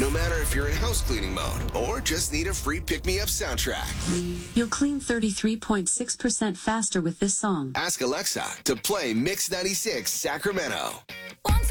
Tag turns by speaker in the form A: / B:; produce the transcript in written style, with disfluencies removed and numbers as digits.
A: No matter if you're in house cleaning mode or just need a free pick-me-up soundtrack.
B: You'll clean 33.6% faster with this song.
A: Ask Alexa to play Mix 96 Sacramento.
C: Once